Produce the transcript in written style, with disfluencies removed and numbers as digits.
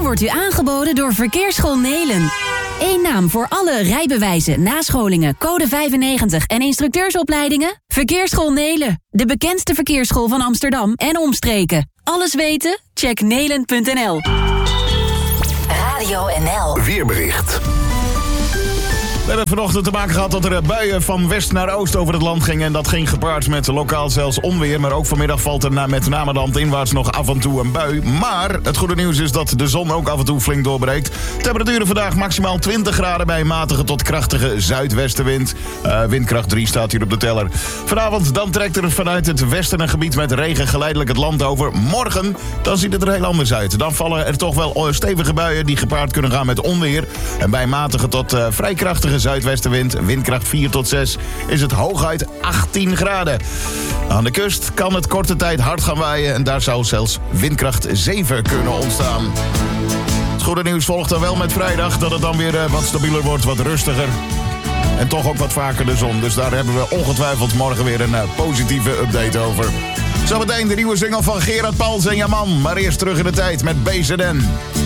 wordt u aangeboden door Verkeersschool Nelen. Eén naam voor alle rijbewijzen, nascholingen, code 95 en instructeursopleidingen? Verkeersschool Nelen, de bekendste verkeersschool van Amsterdam en omstreken. Alles weten? Check nelen.nl. Radio NL. Weerbericht. We hebben vanochtend te maken gehad dat er buien van west naar oost over het land gingen. En dat ging gepaard met lokaal zelfs onweer. Maar ook vanmiddag valt er met name landinwaarts nog af en toe een bui. Maar het goede nieuws is dat de zon ook af en toe flink doorbreekt. Temperaturen vandaag maximaal 20 graden bij een matige tot krachtige zuidwestenwind. Windkracht 3 staat hier op de teller. Vanavond dan trekt er vanuit het westen een gebied met regen geleidelijk het land over. Morgen dan ziet het er heel anders uit. Dan vallen er toch wel stevige buien die gepaard kunnen gaan met onweer. En bij matige tot vrij krachtige zuidwestenwind, windkracht 4 tot 6, is het hooguit 18 graden. Aan de kust kan het korte tijd hard gaan waaien en daar zou zelfs windkracht 7 kunnen ontstaan. Het goede nieuws volgt dan wel met vrijdag, dat het dan weer wat stabieler wordt, wat rustiger. En toch ook wat vaker de zon, dus daar hebben we ongetwijfeld morgen weer een positieve update over. Zometeen de nieuwe single van Gerard Pals en Jaman, maar eerst terug in de tijd met BZN.